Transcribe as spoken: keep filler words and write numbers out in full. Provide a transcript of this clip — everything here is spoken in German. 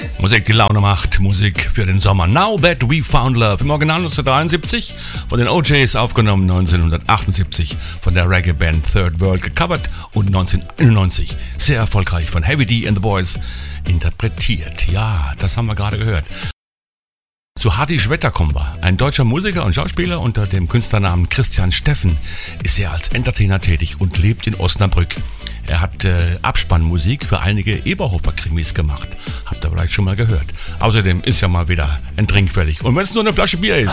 Musik, die Laune macht, Musik für den Sommer. Now That We Found Love, im Original neunzehnhundertdreiundsiebzig, von den O Js aufgenommen, neunzehnhundertachtundsiebzig von der Reggae-Band Third World gecovert und neunzehnhunderteinundneunzig sehr erfolgreich von Heavy D and the Boys interpretiert. Ja, das haben wir gerade gehört. Zu Hardy Schwetter kommen wir. Ein deutscher Musiker und Schauspieler unter dem Künstlernamen Christian Steffen ist er als Entertainer tätig und lebt in Osnabrück. Er hat äh, Abspannmusik für einige Eberhofer-Krimis gemacht. Habt ihr vielleicht schon mal gehört. Außerdem ist ja mal wieder ein Drink fällig. Und wenn es nur eine Flasche Bier ist.